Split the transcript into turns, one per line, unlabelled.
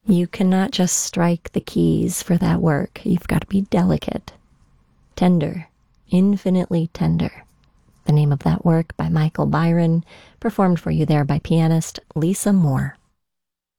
You cannot just strike the keys for that work. You've got to be delicate, tender, infinitely tender. The name of that work by Michael Byron, performed for you there by pianist Lisa Moore.